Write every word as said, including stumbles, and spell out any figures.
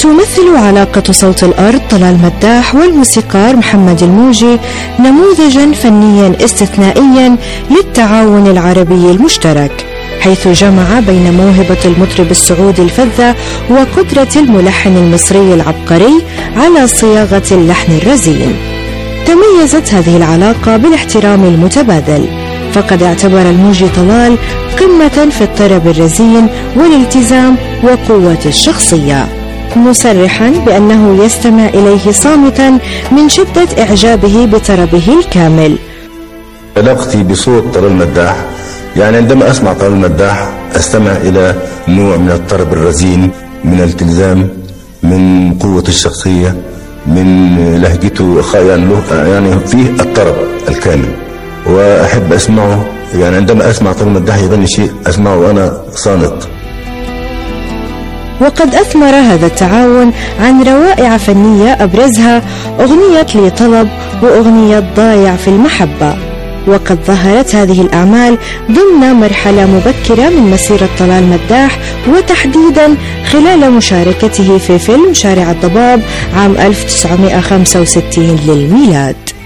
تمثل علاقة صوت الأرض طلال مداح والموسيقار محمد الموجي نموذجا فنيا استثنائيا للتعاون العربي المشترك، حيث جمع بين موهبة المطرب السعودي الفذة وقدرة الملحن المصري العبقري على صياغة اللحن الرزين. تميزت هذه العلاقة بالاحترام المتبادل، فقد اعتبر الموجي طلال قمة في الطرب الرزين والالتزام وقوة الشخصية، مصرحا بأنه يستمع إليه صامتا من شدة إعجابه بطربه الكامل. علاقتي بصوت طلال مداح، يعني عندما أسمع طلال مداح أستمع إلى نوع من الطرب الرزين، من الالتزام، من قوة الشخصية، من لهجته، يعني, يعني فيه الطرب الكامل، وأحب أسمعه. يعني عندما أسمع طلال مداح يغني شيء أسمعه وأنا صامت. وقد أثمر هذا التعاون عن روائع فنية أبرزها أغنية لي طلب وأغنية ضايع في المحبة. وقد ظهرت هذه الأعمال ضمن مرحلة مبكرة من مسيرة طلال مداح، وتحديدا خلال مشاركته في فيلم شارع الضباب عام ألف وتسعمائة وخمسة وستين للميلاد.